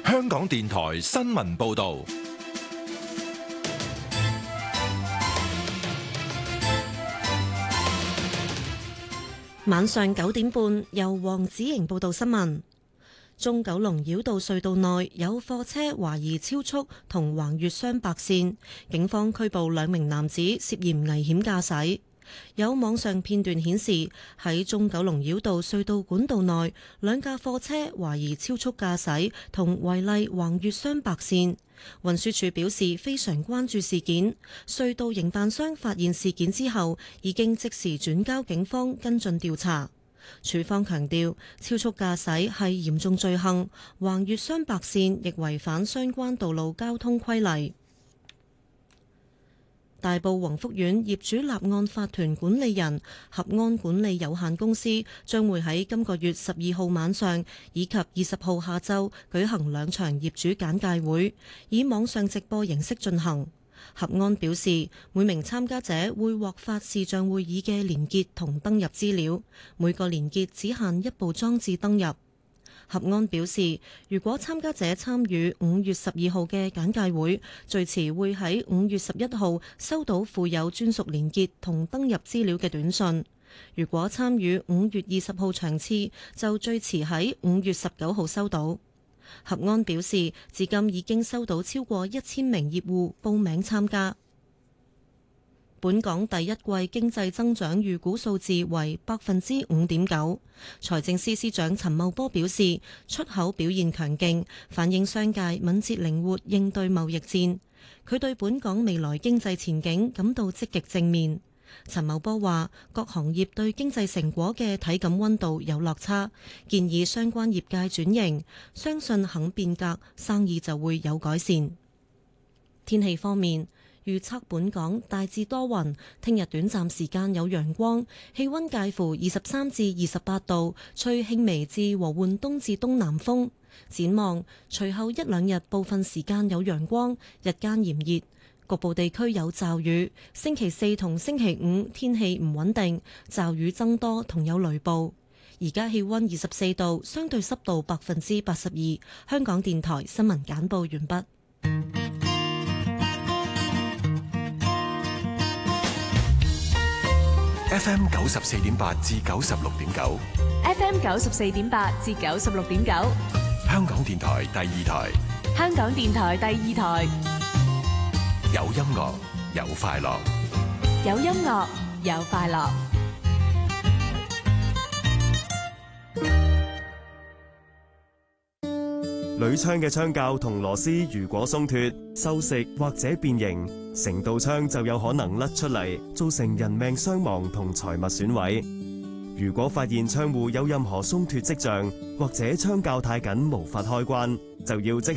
香港電台新聞報道。 晚上9點半，由黃子瑩報道新聞。中九龍繞道隧道內有貨車懷疑超速同橫越雙白線，警方拘捕2名男子涉嫌危險駕駛。有網上片段顯示，喺中九龍繞道隧道管道內，2架貨車懷疑超速駕駛同違例橫越雙白線。運輸署表示非常關注事件，隧道營辦商發現事件之後，已經即時轉交警方跟進調查。署方強調，超速駕駛係嚴重罪行，橫越雙白線亦違反相關道路交通規例。大埔宏福苑業主立案法團管理人合安管理有限公司將會喺今個月12號晚上以及20號下晝舉行2場業主簡介會，以網上直播形式進行。合安表示，每名參加者會獲發視像會議嘅連結同登入資料，每個連結只限1部裝置登入。合安表示，如果參加者參與5月12號嘅簡介會，最遲會喺5月11號收到附有專屬連結同登入資料嘅短信。如果參與5月20號場次，就最遲喺5月19號收到。合安表示，至今已經收到超過1000名業戶報名參加。本港第一季經濟增長預估數字為5.9%。財政司司長陳茂波表示，出口表現強勁，反映商界敏捷靈活應對貿易戰。佢對本港未來經濟前景感到積極正面。陳茂波話，各行業對經濟成果嘅體感溫度有落差，建議相關業界轉型，相信肯變革，生意就會有改善。天氣方面，預測本港大致多雲，聽日短暫時間有陽光，氣溫介乎23至28度，吹輕微至和緩東至東南風。展望隨後1-2日部分時間有陽光，日間炎熱，局部地區有驟雨。星期4同星期5天氣唔穩定，驟雨增多同有雷暴。而家氣溫24度，相對濕度82%。香港電台新聞簡報完畢。 FM 94.8至96.9 FM 94.8至96.9， 香港電台第2台， 香港電台第2台， 有音樂有快樂， 有音樂有快樂。 鋁窗嘅窗鉸同螺絲如果鬆脫、銹蝕或者變形，成道窗就有可能甩出嚟，造成人命傷亡同財物損毀。如果發現窗戶有任何鬆脫跡象，或者窗鉸太緊無法開關，就要即